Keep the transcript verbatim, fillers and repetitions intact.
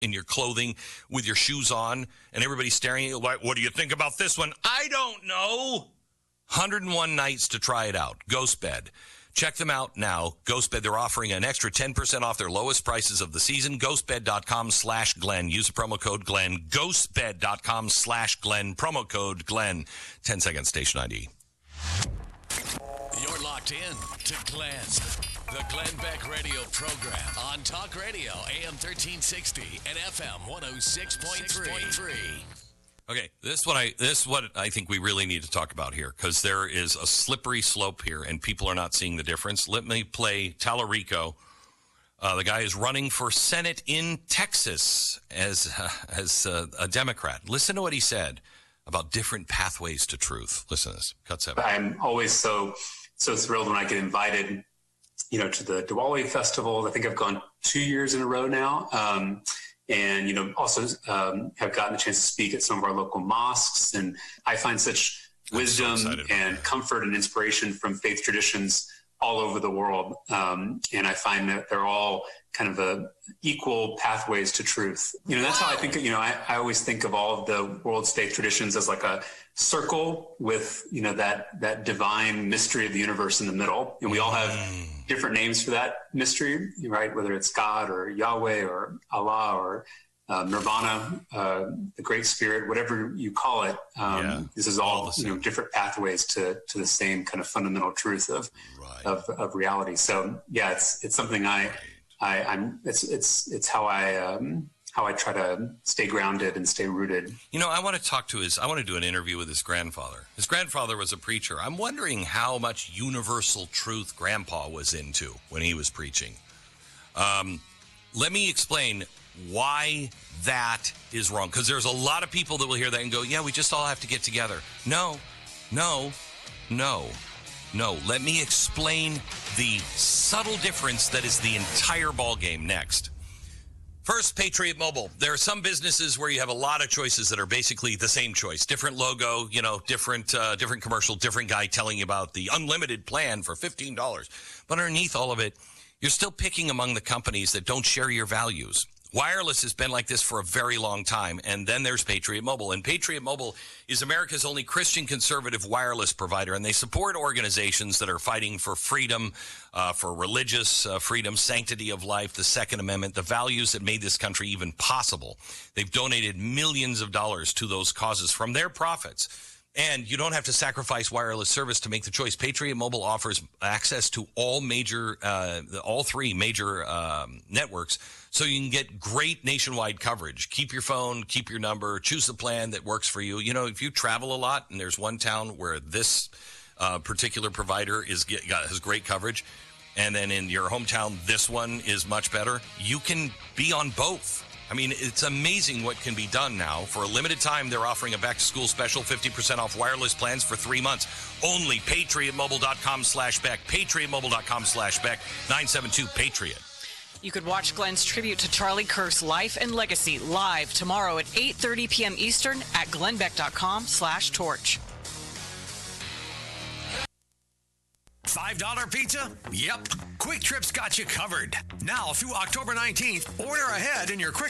in your clothing with your shoes on, and everybody's staring at you like, what do you think about this one? I don't know. one hundred one nights to try it out. Ghostbed. Check them out now. Ghostbed, they're offering an extra ten percent off their lowest prices of the season. Ghostbed.com slash Glenn. Use the promo code Glenn. Ghostbed.com slash Glenn. Promo code Glenn. ten seconds, station I D. You're locked in to Glenn. The Glenn Beck radio program on Talk Radio, A M thirteen sixty and F M one oh six point three. Okay, this is what I this is what I think we really need to talk about here, because there is a slippery slope here, and people are not seeing the difference. Let me play Tallarico. Uh, the guy is running for Senate in Texas as uh, as uh, a Democrat. Listen to what he said about different pathways to truth. Listen to this. Cut seven. I'm always so so thrilled when I get invited, you know, to the Diwali festival. I think I've gone two years in a row now. Um, And, you know, also um, have gotten a chance to speak at some of our local mosques. And I find such wisdom so and comfort and inspiration from faith traditions all over the world. Um, and I find that they're all kind of a equal pathways to truth. You know, that's how I think, you know, I, I always think of all of the world's faith traditions as like a circle with, you know, that, that divine mystery of the universe in the middle. And we all have different names for that mystery, right? Whether it's God or Yahweh or Allah or uh, Nirvana, uh, the Great Spirit, whatever you call it. Um, yeah, this is all, all you know, different pathways to, to the same kind of fundamental truth of, right. of, of reality. So yeah, it's, it's something I, I I'm, it's, it's, it's how I, um, how I try to stay grounded and stay rooted. You know, I want to talk to his, I want to do an interview with his grandfather. His grandfather was a preacher. I'm wondering how much universal truth Grandpa was into when he was preaching. Um, let me explain why that is wrong. Because there's a lot of people that will hear that and go, yeah, we just all have to get together. No, no, no, no. Let me explain the subtle difference that is the entire ballgame next. First, Patriot Mobile. There are some businesses where you have a lot of choices that are basically the same choice. Different logo, you know, different uh, different commercial, different guy telling you about the unlimited plan for fifteen dollars. But underneath all of it, you're still picking among the companies that don't share your values. Wireless has been like this for a very long time, and then there's Patriot Mobile. And Patriot Mobile is America's only Christian conservative wireless provider, and they support organizations that are fighting for freedom, uh, for religious uh, freedom, sanctity of life, the Second Amendment, the values that made this country even possible. They've donated millions of dollars to those causes from their profits. And you don't have to sacrifice wireless service to make the choice. Patriot Mobile offers access to all major, uh, all three major um, networks, so you can get great nationwide coverage. Keep your phone, keep your number, choose the plan that works for you. You know, if you travel a lot and there's one town where this uh, particular provider is get, got, has great coverage, and then in your hometown this one is much better, you can be on both. I mean, it's amazing what can be done now. For a limited time, they're offering a back-to-school special, fifty percent off wireless plans for three months. Only patriotmobile.com slash Beck. Patriotmobile.com slash Beck. nine seven two Patriot. You could watch Glenn's tribute to Charlie Kirk's life and legacy live tomorrow at eight thirty p.m. Eastern at glennbeck.com slash torch. five dollar pizza? Yep. Quick Trip's got you covered. Now through October nineteenth, order ahead in your Quick